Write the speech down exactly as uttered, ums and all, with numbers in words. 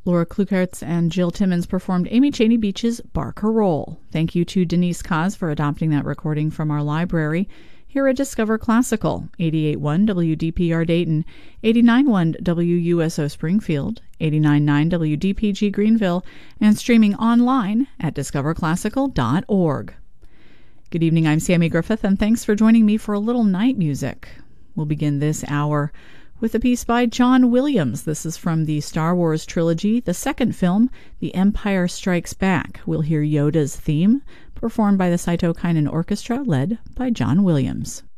Laura Klukartz and Jill Timmons performed Amy Cheney Beach's Bark Her Roll. Thank you to Denise Kaz for adopting that recording from our library. Here at Discover Classical, eighty-eight point one W D P R Dayton, eighty-nine point one W U S O Springfield, eighty-nine point nine W D P G Greenville, and streaming online at discover classical dot org. Good evening, I'm Sammy Griffith, and thanks for joining me for a little night music. We'll begin this hour with a piece by John Williams. This is from the Star Wars trilogy, the second film, The Empire Strikes Back. We'll hear Yoda's theme, performed by the Cytokinin Orchestra, led by John Williams.